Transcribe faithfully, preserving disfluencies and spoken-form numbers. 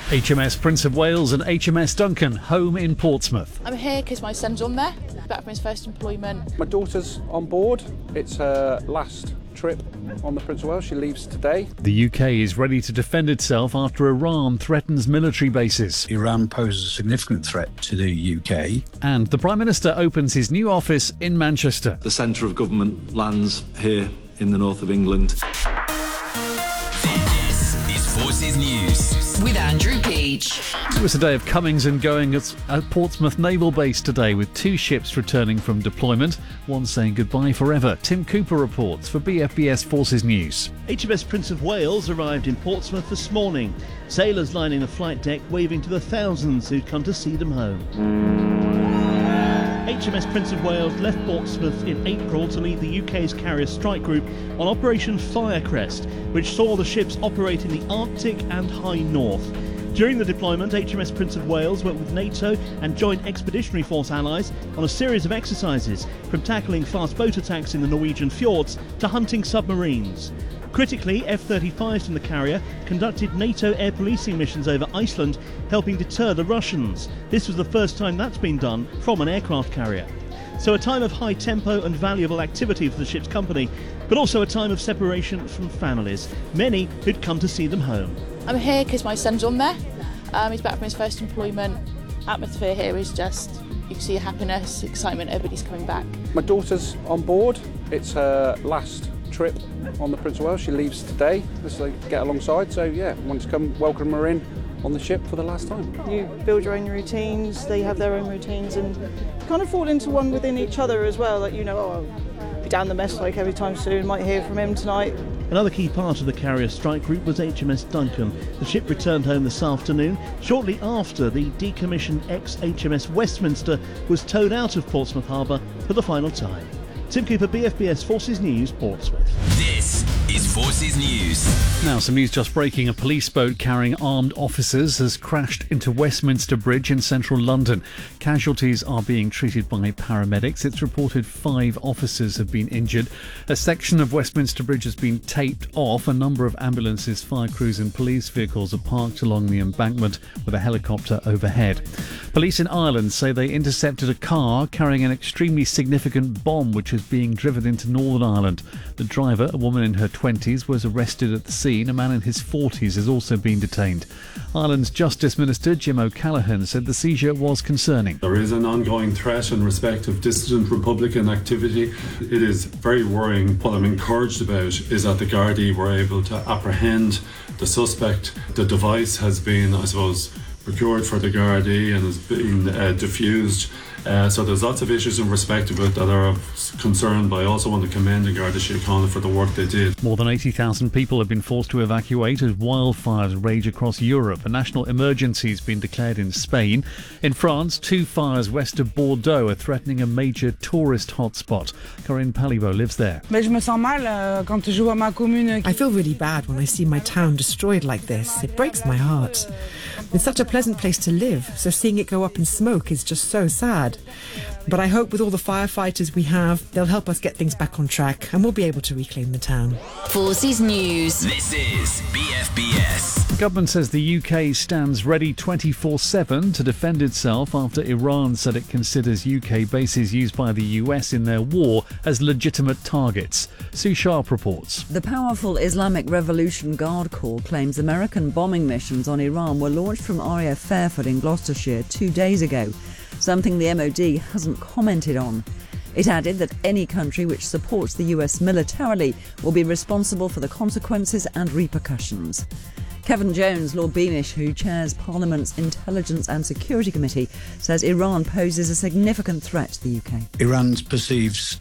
H M S Prince of Wales and H M S Duncan home in Portsmouth. I'm here because my son's on there, back from his first employment. My daughter's on board. It's her last trip on the Prince of Wales. She leaves today. The U K is ready to defend itself after Iran threatens military bases. Iran poses a significant threat to the U K. And the Prime Minister opens his new office in Manchester. The centre of government lands here in the north of England. This is Forces News with Andrew Peach. It was a day of comings and goings at Portsmouth Naval Base today, with two ships returning from deployment, one saying goodbye forever. Tim Cooper reports for B F B S Forces News. H M S Prince of Wales arrived in Portsmouth this morning. Sailors lining the flight deck waving to the thousands who'd come to see them home. H M S Prince of Wales left Portsmouth in April to lead the U K's carrier strike group on Operation Firecrest, which saw the ships operate in the Arctic and High North. During the deployment, H M S Prince of Wales worked with NATO and Joint Expeditionary Force allies on a series of exercises, from tackling fast boat attacks in the Norwegian fjords to hunting submarines. Critically, F thirty-fives from the carrier conducted NATO air policing missions over Iceland, helping deter the Russians. This was the first time that's been done from an aircraft carrier. So a time of high tempo and valuable activity for the ship's company, but also a time of separation from families, many who'd come to see them home. I'm here because my son's on there. Um, he's back from his first employment. Atmosphere here is just, you can see happiness, excitement, everybody's coming back. My daughter's on board. It's her last trip on the Prince of Wales. She leaves today. Just to get alongside. So yeah, I wanted to come welcome her in on the ship for the last time. You build your own routines, they have their own routines, and kind of fall into one within each other as well. Like, you know, oh, I'll be down the mess like every time soon, might hear from him tonight. Another key part of the carrier strike group was H M S Duncan. The ship returned home this afternoon, shortly after the decommissioned ex-H M S Westminster was towed out of Portsmouth Harbour for the final time. Tim Cooper, B F B S Forces News, Portsmouth. This is Forces News. Now, some news just breaking. A police boat carrying armed officers has crashed into Westminster Bridge in central London. Casualties are being treated by paramedics. It's reported five officers have been injured. A section of Westminster Bridge has been taped off. A number of ambulances, fire crews and police vehicles are parked along the embankment with a helicopter overhead. Police in Ireland say they intercepted a car carrying an extremely significant bomb which is being driven into Northern Ireland. The driver, a woman in her twenties, was arrested at the scene. A man in his forties has also been detained. Ireland's Justice Minister Jim O'Callaghan said the seizure was concerning. There is an ongoing threat in respect of dissident Republican activity. It is very worrying. What I'm encouraged about is that the Gardaí were able to apprehend the suspect. The device has been, I suppose, procured for the Gardaí and has been uh, diffused. Uh, so there's lots of issues in respect of it that are of concern, but I also want to commend the Garda Síochána for the work they did. More than eighty thousand people have been forced to evacuate as wildfires rage across Europe. A national emergency has been declared in Spain. In France, two fires west of Bordeaux are threatening a major tourist hotspot. Corinne Palibo lives there. I feel really bad when I see my town destroyed like this. It breaks my heart. It's such a pleasant place to live, so seeing it go up in smoke is just so sad. But I hope with all the firefighters we have, they'll help us get things back on track and we'll be able to reclaim the town. Forces News. This is B F B S. The government says the U K stands ready twenty-four seven to defend itself after Iran said it considers U K bases used by the U S in their war as legitimate targets. Sue Sharp reports. The powerful Islamic Revolution Guard Corps claims American bombing missions on Iran were launched from R A F Fairford in Gloucestershire two days ago, something the M O D hasn't commented on. It added that any country which supports the U S militarily will be responsible for the consequences and repercussions. Kevin Jones, Lord Beamish, who chairs Parliament's Intelligence and Security Committee, says Iran poses a significant threat to the U K. Iran perceives